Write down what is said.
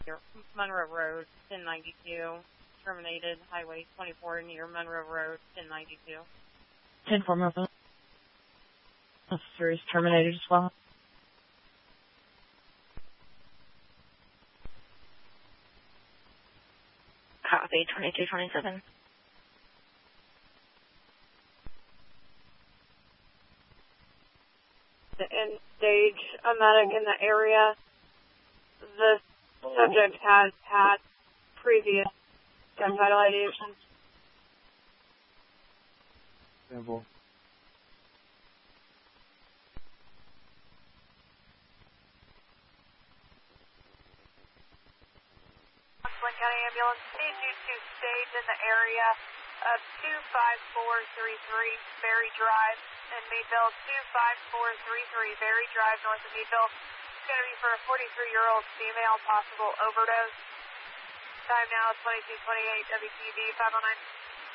Monroe Road, 1092. Terminated Highway 24 near Monroe Road, 1092. 10-4 Mobile. Officer is terminated as well. Copy, 2227. The end stage, a medic in the area. The subject has had previous gunshot ideation. Sample. Flint County Ambulance, C22 stage in the area of 25433 Berry Drive in Meadville, 25433 Berry Drive north of Meadville. It's going to be for a 43-year-old female, possible overdose. Time now is 22:28, WTV 509.